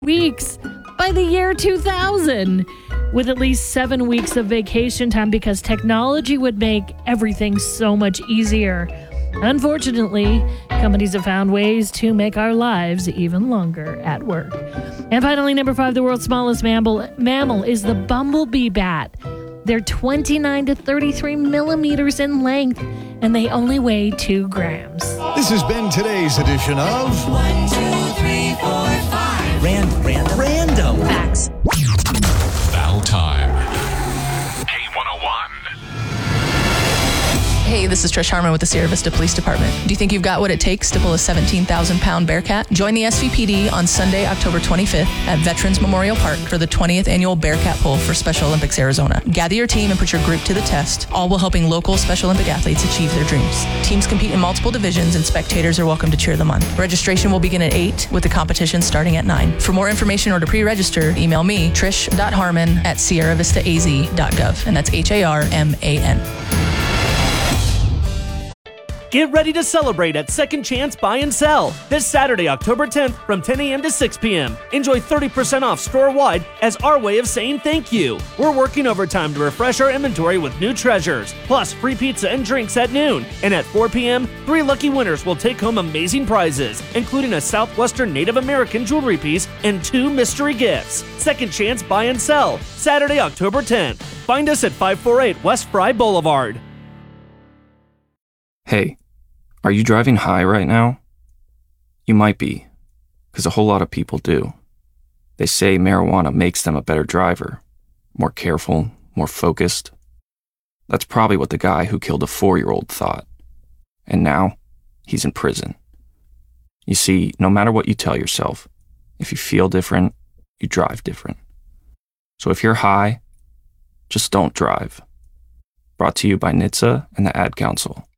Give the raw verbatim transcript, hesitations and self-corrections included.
weeks by the year two thousand, with at least seven weeks of vacation time because technology would make everything so much easier. Unfortunately, companies have found ways to make our lives even longer at work. And finally, number five, the world's smallest mammal, mammal is the bumblebee bat. They're twenty-nine to thirty-three millimeters in length, and they only weigh two grams. This has been today's edition of One, two, three, four, five. Random. Random. Random. Facts. Battle time. K one oh one. Hey, this is Trish Harmon with the Sierra Vista Police Department. Do you think you've got what it takes to pull a seventeen thousand pound Bearcat? Join the S V P D on Sunday, October twenty-fifth at Veterans Memorial Park for the twentieth Annual Bearcat Pull for Special Olympics Arizona. Gather your team and put your group to the test, all while helping local Special Olympic athletes achieve their dreams. Teams compete in multiple divisions and spectators are welcome to cheer them on. Registration will begin at eight with the competition starting at nine. For more information or to pre-register, email me, trish.harmon at sierra vista a z dot gov, and that's H A R M A N. Get ready to celebrate at Second Chance Buy and Sell this Saturday, October tenth from ten a.m. to six p.m. Enjoy thirty percent off store-wide as our way of saying thank you. We're working overtime to refresh our inventory with new treasures, plus free pizza and drinks at noon. And at four p.m., three lucky winners will take home amazing prizes, including a Southwestern Native American jewelry piece and two mystery gifts. Second Chance Buy and Sell, Saturday, October tenth. Find us at five forty-eight West Fry Boulevard. Hey, are you driving high right now? You might be, because a whole lot of people do. They say marijuana makes them a better driver, more careful, more focused. That's probably what the guy who killed a four-year-old thought. And now, he's in prison. You see, no matter what you tell yourself, if you feel different, you drive different. So if you're high, just don't drive. Brought to you by N H T S A and the Ad Council.